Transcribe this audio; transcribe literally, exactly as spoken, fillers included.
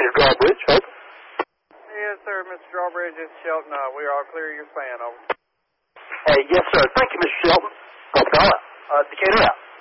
Decatur Drawbridge, hope. Yes, sir, Mister Drawbridge, it's Shelton. Uh, we are all clear of your span, over. Hey, yes, sir. Thank you, Mister Shelton. Hope all right. Uh, Decatur out.